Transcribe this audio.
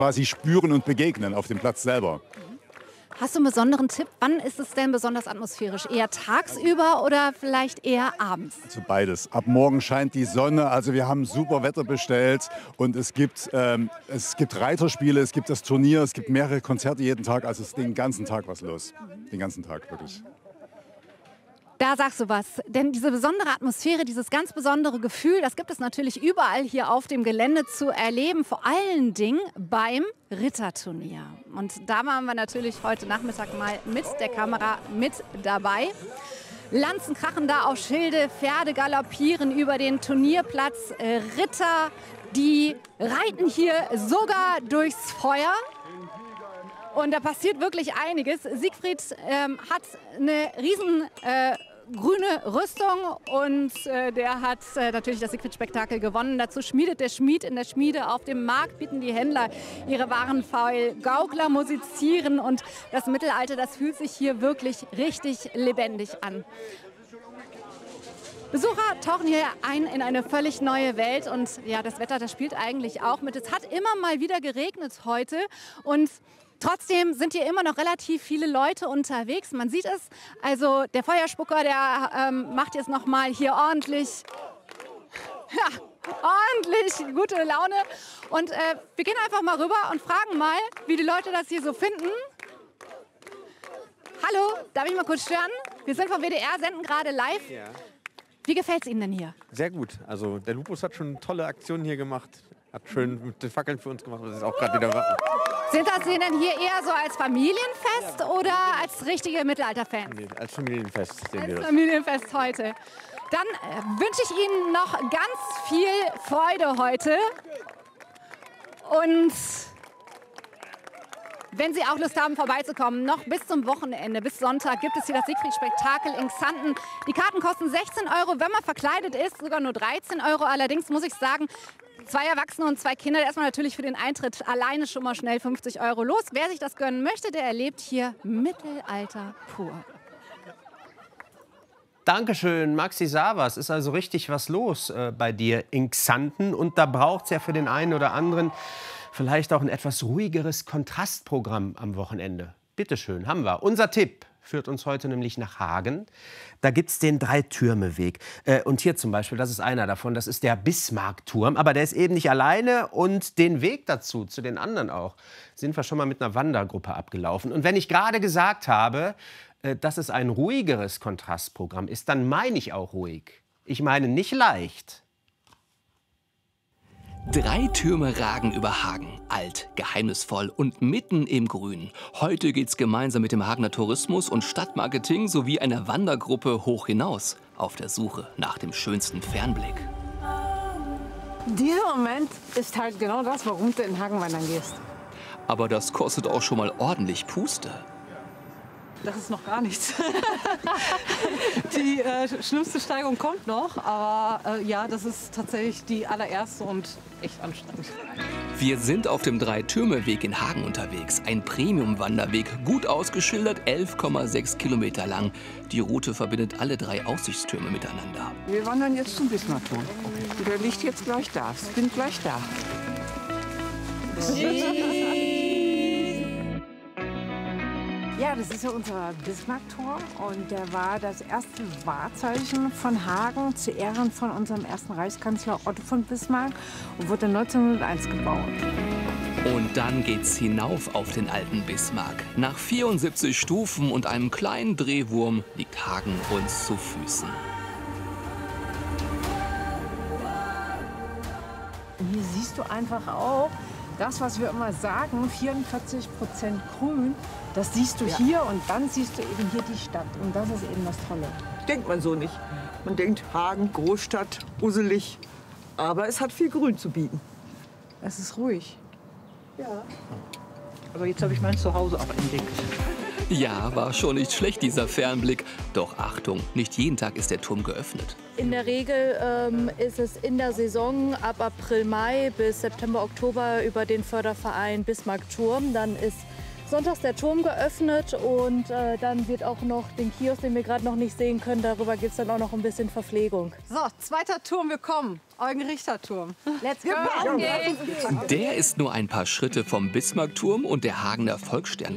quasi spüren und begegnen auf dem Platz selber. Hast du einen besonderen Tipp? Wann ist es denn besonders atmosphärisch? Eher tagsüber oder vielleicht eher abends? Also beides. Ab morgen scheint die Sonne, also wir haben super Wetter bestellt und es gibt Reiterspiele, es gibt das Turnier, es gibt mehrere Konzerte jeden Tag, also es ist den ganzen Tag was los. Den ganzen Tag, wirklich. Da sagst du was, denn diese besondere Atmosphäre, dieses ganz besondere Gefühl, das gibt es natürlich überall hier auf dem Gelände zu erleben, vor allen Dingen beim Ritterturnier. Und da waren wir natürlich heute Nachmittag mal mit der Kamera mit dabei. Lanzen krachen da auf Schilde, Pferde galoppieren über den Turnierplatz, Ritter, die reiten hier sogar durchs Feuer. Und da passiert wirklich einiges. Siegfried hat eine riesen grüne Rüstung und der hat natürlich das Siegfried-Spektakel gewonnen. Dazu schmiedet der Schmied in der Schmiede. Auf dem Markt bieten die Händler ihre Waren faul. Gaukler musizieren und das Mittelalter, das fühlt sich hier wirklich richtig lebendig an. Besucher tauchen hier ein in eine völlig neue Welt und ja, das Wetter, das spielt eigentlich auch mit. Es hat immer mal wieder geregnet heute und trotzdem sind hier immer noch relativ viele Leute unterwegs. Man sieht es, also der Feuerspucker, der macht jetzt noch mal hier ordentlich, ja, ordentlich gute Laune. Und wir gehen einfach mal rüber und fragen mal, wie die Leute das hier so finden. Hallo, darf ich mal kurz stören? Wir sind vom WDR, senden gerade live. Ja. Wie gefällt es Ihnen denn hier? Sehr gut. Also der Lupus hat schon tolle Aktionen hier gemacht. Hat schön mit den Fackeln für uns gemacht. Das ist auch gerade wieder. Sind das Sie denn hier eher so als Familienfest oder als richtige Mittelalterfans? Nee, als Familienfest sehen wir Als das. Familienfest heute. Dann wünsche ich Ihnen noch ganz viel Freude heute. Und wenn Sie auch Lust haben, vorbeizukommen, noch bis zum Wochenende, bis Sonntag, gibt es hier das Siegfried-Spektakel in Xanten. Die Karten kosten 16 €, wenn man verkleidet ist, sogar nur 13 €. Allerdings muss ich sagen, 2 Erwachsene und 2 Kinder, da ist man natürlich für den Eintritt alleine schon mal schnell 50 € los. Wer sich das gönnen möchte, der erlebt hier Mittelalter pur. Dankeschön, Maxi Savas. Ist also richtig was los bei dir in Xanten. Und da braucht es ja für den einen oder anderen vielleicht auch ein etwas ruhigeres Kontrastprogramm am Wochenende. Bitte schön, haben wir. Unser Tipp führt uns heute nämlich nach Hagen. Da gibt es den Dreitürmeweg. Und hier zum Beispiel, das ist einer davon, das ist der Bismarckturm. Aber der ist eben nicht alleine und den Weg dazu, zu den anderen auch, sind wir schon mal mit einer Wandergruppe abgelaufen. Und wenn ich gerade gesagt habe, dass es ein ruhigeres Kontrastprogramm ist, dann meine ich auch ruhig. Ich meine nicht leicht. 3 Türme ragen über Hagen. Alt, geheimnisvoll und mitten im Grün. Heute geht's gemeinsam mit dem Hagener Tourismus und Stadtmarketing sowie einer Wandergruppe hoch hinaus auf der Suche nach dem schönsten Fernblick. Dieser Moment ist halt genau das, warum du in Hagen wandern gehst. Aber das kostet auch schon mal ordentlich Puste. Das ist noch gar nichts. Die schlimmste Steigung kommt noch, aber ja, das ist tatsächlich die allererste und echt anstrengend. Wir sind auf dem Dreitürmeweg in Hagen unterwegs. Ein Premium-Wanderweg, gut ausgeschildert, 11,6 Kilometer lang. Die Route verbindet alle 3 Aussichtstürme miteinander. Wir wandern jetzt zum Bismarckturm. Der liegt jetzt gleich da. Ich bin gleich da. Ja, das ist ja unser Bismarckturm und der war das erste Wahrzeichen von Hagen zu Ehren von unserem ersten Reichskanzler Otto von Bismarck und wurde 1901 gebaut. Und dann geht's hinauf auf den alten Bismarck. Nach 74 Stufen und einem kleinen Drehwurm liegt Hagen uns zu Füßen. Und hier siehst du einfach auch das, was wir immer sagen, 44% grün, das siehst du hier und dann siehst du eben hier die Stadt. Und das ist eben das Tolle. Denkt man so nicht. Man denkt Hagen, Großstadt, uselig. Aber es hat viel Grün zu bieten. Es ist ruhig. Ja. Aber jetzt habe ich mein Zuhause auch entdeckt. Ja, war schon nicht schlecht, dieser Fernblick. Doch Achtung, nicht jeden Tag ist der Turm geöffnet. In der Regel ist es in der Saison ab April, Mai bis September, Oktober über den Förderverein Bismarckturm. Dann ist sonntags der Turm geöffnet und dann wird auch noch den Kiosk, den wir gerade noch nicht sehen können, darüber gibt es dann auch noch ein bisschen Verpflegung. So, zweiter Turm, wir kommen. Eugen-Richter-Turm. Let's go. Der ist nur ein paar Schritte vom Bismarckturm und der Hagener Volksstern